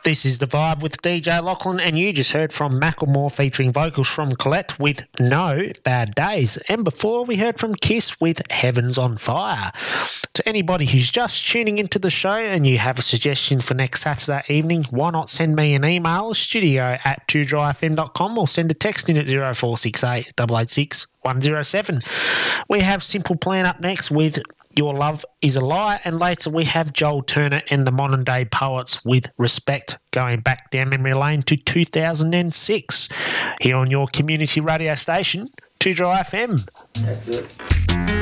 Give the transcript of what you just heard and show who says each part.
Speaker 1: This is The Vibe with DJ Lachlan, and you just heard from Macklemore featuring vocals from Colette with No Bad Days. And before, we heard from Kiss with Heaven's on Fire. To anybody who's just tuning into the show and you have a suggestion for next Saturday evening, why not send me an email, studio@2dryfm.com, or send a text in at 0468 886 107. We have Simple Plan up next with Your Love Is a Lie, and later we have Joel Turner and the Modern Day Poets with Respect, going back down memory lane to 2006 here on your community radio station, 2Dry FM.
Speaker 2: That's it.